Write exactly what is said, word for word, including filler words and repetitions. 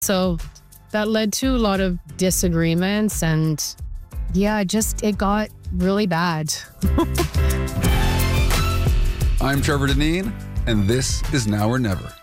So that led to a lot of disagreements, and yeah, just it got really bad. I'm Trevor Deneen, and this is Now or Never.